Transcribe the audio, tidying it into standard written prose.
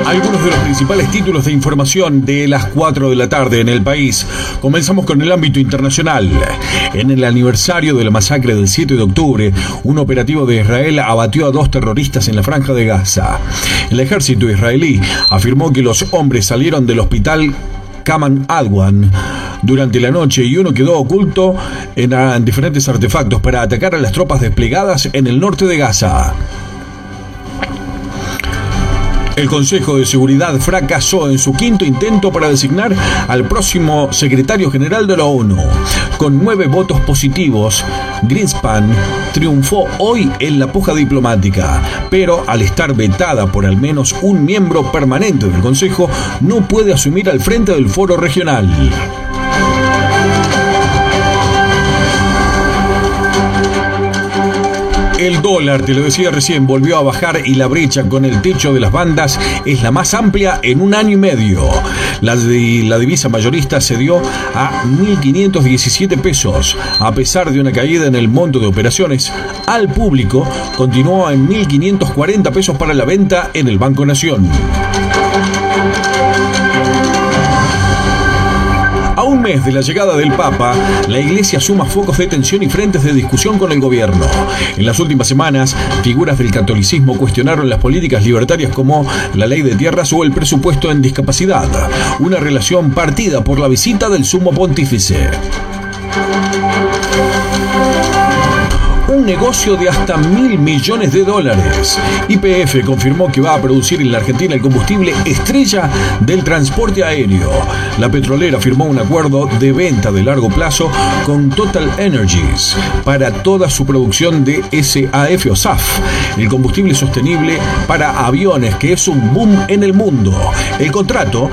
Algunos de los principales títulos de información de las 4 de la tarde en el país. Comenzamos con el ámbito internacional. En el aniversario de la masacre del 7 de octubre, un operativo de Israel abatió a 2 terroristas en la franja de Gaza. El ejército israelí afirmó que los hombres salieron del hospital Kaman Adwan durante la noche y uno quedó oculto en diferentes artefactos para atacar a las tropas desplegadas en el norte de Gaza. El Consejo de Seguridad fracasó en su quinto intento para designar al próximo secretario general de la ONU. Con 9 votos positivos, Greenspan triunfó hoy en la puja diplomática, pero al estar vetada por al menos un miembro permanente del Consejo, no puede asumir al frente del foro regional. El dólar, te lo decía recién, volvió a bajar y la brecha con el techo de las bandas es la más amplia en un año y medio. La divisa mayorista se dio a 1.517 pesos. A pesar de una caída en el monto de operaciones, al público continuó en 1.540 pesos para la venta en el Banco Nación. A un mes de la llegada del Papa, la Iglesia suma focos de tensión y frentes de discusión con el gobierno. En las últimas semanas, figuras del catolicismo cuestionaron las políticas libertarias como la ley de tierras o el presupuesto en discapacidad, una relación partida por la visita del sumo pontífice. Un negocio de hasta $1.000 millones. YPF confirmó que va a producir en la Argentina el combustible estrella del transporte aéreo. La petrolera firmó un acuerdo de venta de largo plazo con Total Energies para toda su producción de SAF o SAF, el combustible sostenible para aviones, que es un boom en el mundo. El contrato